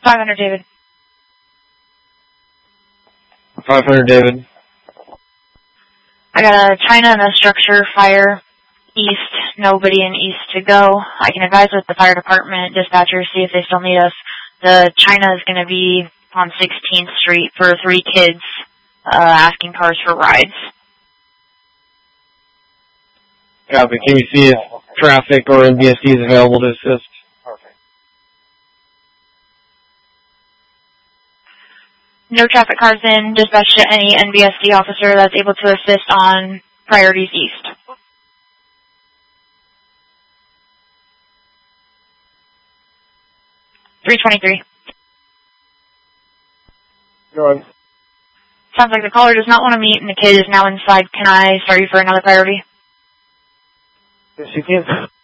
500, David. 500, David. I got a China and a structure fire east. Nobody in east to go. I can advise with the fire department dispatchers, see if they still need us. The China is going to be on 16th Street for 3 kids asking cars for rides. Copy. Can we see if traffic or NBSD is available to assist? No traffic cars in. Dispatch to any NBSD officer that's able to assist on priorities east. $323. Go on. Sounds like the caller does not want to meet and the kid is now inside. Can I start you for another priority? Yes, you can.